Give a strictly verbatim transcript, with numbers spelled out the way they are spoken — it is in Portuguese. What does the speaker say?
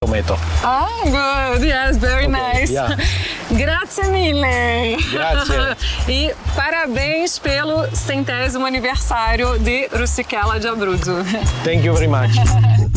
tomato. Oh, good. Yes, very Okay, nice. yeah. Grazie mille. Grazie. E parabéns pelo centésimo aniversário de Rusticella de Abruzzo. Thank you very much.